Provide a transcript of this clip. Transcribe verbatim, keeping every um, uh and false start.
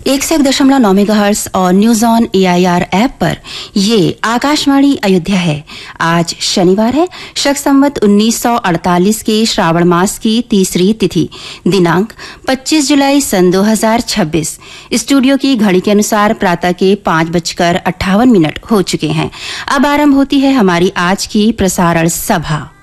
एक सौ एक दशमलव नौ मेगाहर्ट्ज और news on A I R app पर ये आकाशवाणी अयोध्या है। आज शनिवार है, शक संवत उन्नीस सौ अड़तालीस के श्रावण मास की तीसरी तिथि, दिनांक पच्चीस जुलाई सन दो हजार छब्बीस। स्टूडियो की घड़ी के अनुसार प्रातः के पांच बजकर अट्ठावन मिनट हो चुके हैं। अब आरंभ होती है हमारी आज की प्रसारण सभा।